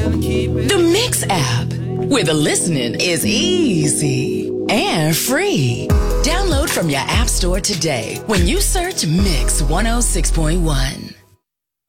The Mix app, where the listening is easy and free. Download from your app store today when you search Mix 106.1.